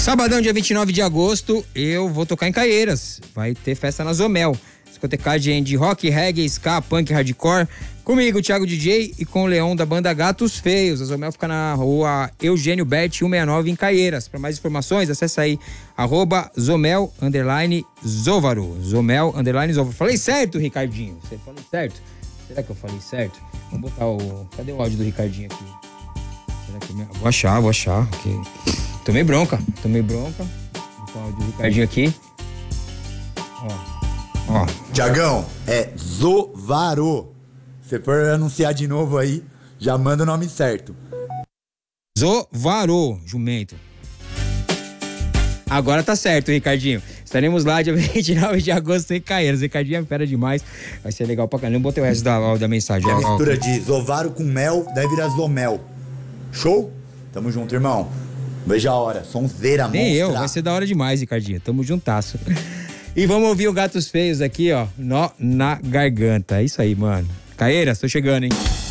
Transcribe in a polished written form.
Sabadão, dia 29 de agosto, eu vou tocar em Caieiras. Vai ter festa na Zomel. Discotecagem de rock, reggae, ska, punk, hardcore. Comigo, Thiago DJ, e com o Leão da banda Gatos Feios. A Zomel fica na rua Eugênio Berti, 169, em Caieiras. Para mais informações, acessa aí, @Zomel_Zóvaro. Zomel_Zóvaro. Falei certo, Ricardinho? Você falou certo? Será que eu falei certo? Vamos botar o... Cadê o áudio do Ricardinho aqui? Será que eu... Vou achar. Okay. Tomei bronca. Vou botar o áudio do Ricardinho aqui. Ó. Tiagão, é Zóvaro. Se for anunciar de novo aí, já manda o nome certo. Zóvaro, jumento. Agora tá certo, Ricardinho. Estaremos lá dia 29 de agosto em Caieiras. Ricardinho é fera demais. Vai ser legal pra caramba. Não botei o resto da mensagem. A mistura de Zóvaro com mel deve virar Zomel. Show? Tamo junto, irmão. Veja a hora. Sonzeira, monstra. Nem eu. Vai ser da hora demais, Ricardinho. Tamo juntasso. E vamos ouvir o Gatos Feios aqui, ó. Nó na garganta. É isso aí, mano. Caieiras, tô chegando, hein?